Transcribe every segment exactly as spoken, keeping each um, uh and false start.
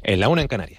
Es la una en Canarias.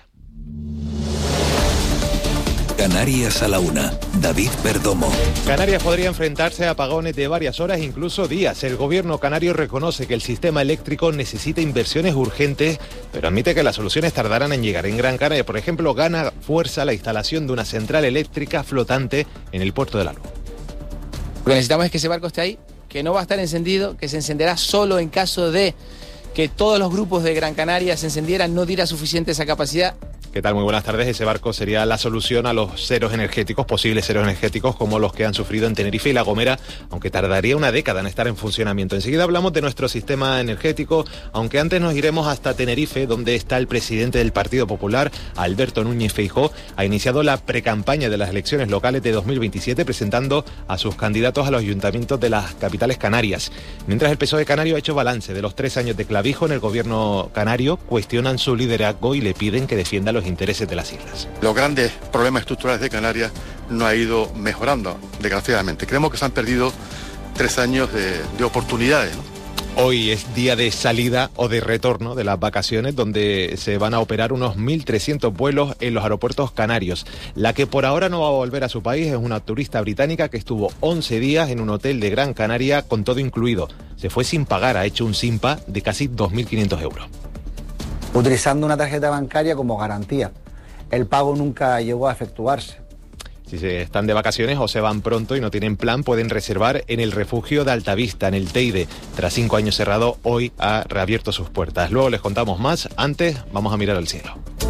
Canarias a la una. David Perdomo. Canarias podría enfrentarse a apagones de varias horas, incluso días. El gobierno canario reconoce que el sistema eléctrico necesita inversiones urgentes, pero admite que las soluciones tardarán en llegar. En Gran Canaria, por ejemplo, gana fuerza la instalación de una central eléctrica flotante en el puerto de la Luz. Lo que necesitamos es que ese barco esté ahí, que no va a estar encendido, que se encenderá solo en caso de que todos los grupos de Gran Canaria se encendieran, no diera suficiente esa capacidad. ¿Qué tal? Muy buenas tardes. Ese barco sería la solución a los ceros energéticos, posibles ceros energéticos como los que han sufrido en Tenerife y La Gomera, aunque tardaría una década en estar en funcionamiento. Enseguida hablamos de nuestro sistema energético, aunque antes nos iremos hasta Tenerife, donde está el presidente del Partido Popular, Alberto Núñez Feijóo. Ha iniciado la precampaña de las elecciones locales de dos mil veintisiete, presentando a sus candidatos a los ayuntamientos de las capitales canarias. Mientras el P S O E canario ha hecho balance de los tres años de clavijo en el gobierno canario, cuestionan su liderazgo y le piden que defienda los intereses de las islas. Los grandes problemas estructurales de Canarias no ha ido mejorando, desgraciadamente. Creemos que se han perdido tres años de, de oportunidades, ¿no? Hoy es día de salida o de retorno de las vacaciones, donde se van a operar unos mil trescientos vuelos en los aeropuertos canarios. La que por ahora no va a volver a su país es una turista británica que estuvo once días en un hotel de Gran Canaria con todo incluido. Se fue sin pagar, ha hecho un SIMPA de casi dos mil quinientos euros. Utilizando una tarjeta bancaria como garantía. El pago nunca llegó a efectuarse. Si se están de vacaciones o se van pronto y no tienen plan, pueden reservar en el refugio de Altavista, en el Teide. Tras cinco años cerrado, hoy ha reabierto sus puertas. Luego les contamos más. Antes, vamos a mirar al cielo.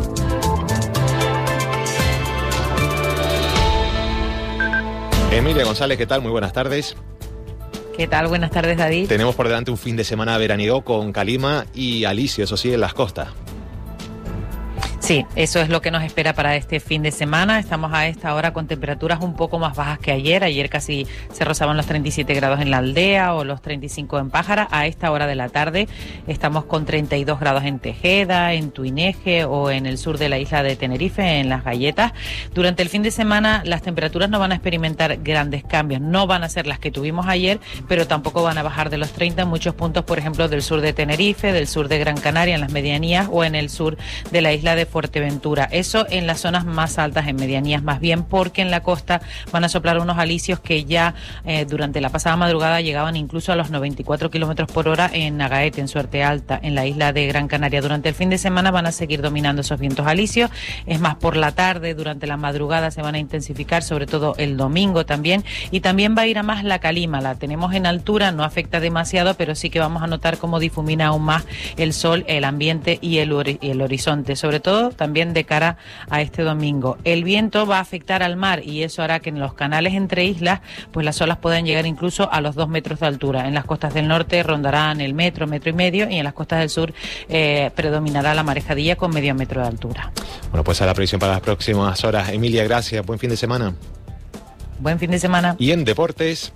Emilia González, ¿qué tal? Muy buenas tardes. ¿Qué tal? Buenas tardes, David. Tenemos por delante un fin de semana veraniego con calima y alisio, eso sí, en las costas. Sí, eso es lo que nos espera para este fin de semana. Estamos a esta hora con temperaturas un poco más bajas que ayer. Ayer casi se rozaban los treinta y siete grados en La Aldea o los treinta y cinco en Pájara. A esta hora de la tarde estamos con treinta y dos grados en Tejeda, en Tuineje o en el sur de la isla de Tenerife, en Las Galletas. Durante el fin de semana las temperaturas no van a experimentar grandes cambios. No van a ser las que tuvimos ayer, pero tampoco van a bajar de los treinta en muchos puntos, por ejemplo, del sur de Tenerife, del sur de Gran Canaria, en las medianías o en el sur de la isla de Fuerteventura. Eso en las zonas más altas, en medianías más bien, porque en la costa van a soplar unos alisios que ya eh, durante la pasada madrugada llegaban incluso a los noventa y cuatro kilómetros por hora en Agaete, en Suerte Alta, en la isla de Gran Canaria. Durante el fin de semana van a seguir dominando esos vientos alisios. Es más, por la tarde, durante la madrugada se van a intensificar, sobre todo el domingo también, y también va a ir a más la calima. La tenemos en altura, no afecta demasiado, pero sí que vamos a notar cómo difumina aún más el sol, el ambiente y el, hori- y el horizonte, sobre todo también de cara a este domingo. El viento va a afectar al mar y eso hará que en los canales entre islas pues las olas puedan llegar incluso a los dos metros de altura. En las costas del norte rondarán el metro, metro y medio, y en las costas del sur eh, predominará la marejadilla con medio metro de altura. Bueno, pues a la previsión para las próximas horas. Emilia, gracias. Buen fin de semana. Buen fin de semana. Y en deportes,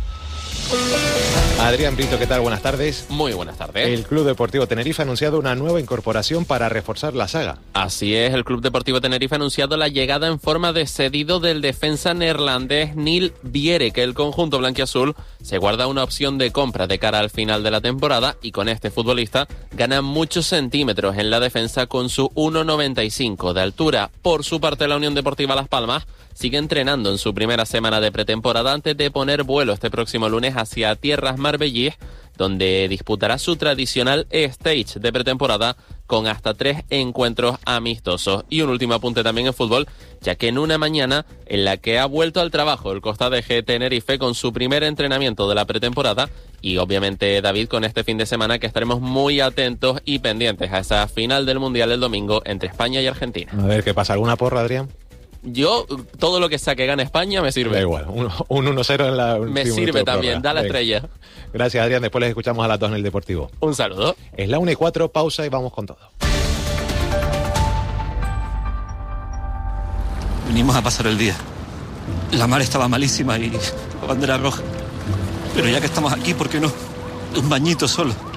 Adrián Brito, ¿qué tal? Buenas tardes. Muy buenas tardes. El Club Deportivo Tenerife ha anunciado una nueva incorporación para reforzar la saga. Así es, el Club Deportivo Tenerife ha anunciado la llegada en forma de cedido del defensa neerlandés Neil Viere, que el conjunto blanquiazul se guarda una opción de compra de cara al final de la temporada y con este futbolista gana muchos centímetros en la defensa con su uno noventa y cinco de altura. Por su parte, la Unión Deportiva Las Palmas sigue entrenando en su primera semana de pretemporada antes de poner vuelo este próximo lunes hacia tierras marbellíes, donde disputará su tradicional stage de pretemporada con hasta tres encuentros amistosos. Y un último apunte también en fútbol, ya que en una mañana en la que ha vuelto al trabajo el Costa de G Tenerife con su primer entrenamiento de la pretemporada, y obviamente David con este fin de semana que estaremos muy atentos y pendientes a esa final del Mundial el domingo entre España y Argentina. A ver, ¿qué pasa? ¿Alguna porra, Adrián? Yo, todo lo que sea que gane España me sirve. Da igual, un, un uno cero en la Me sirve también, da la Venga. estrella. Gracias, Adrián. Después les escuchamos a las dos en el Deportivo. Un saludo. Es la una y cuatro, pausa y vamos con todo. Venimos a pasar el día. La mar estaba malísima y la bandera roja. Pero ya que estamos aquí, ¿por qué no? Un bañito solo.